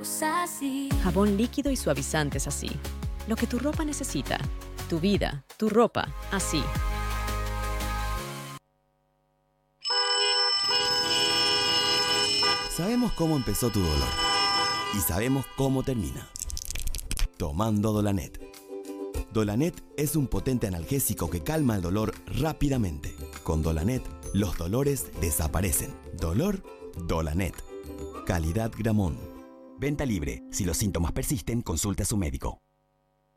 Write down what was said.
así. Jabón líquido y suavizantes así. Lo que tu ropa necesita. Tu vida, tu ropa, así. Sabemos cómo empezó tu dolor y sabemos cómo termina. Tomando Dolanet. Dolanet es un potente analgésico que calma el dolor rápidamente. Con Dolanet, los dolores desaparecen. Dolor, Dolanet. Calidad Gramón. Venta libre. Si los síntomas persisten, consulte a su médico.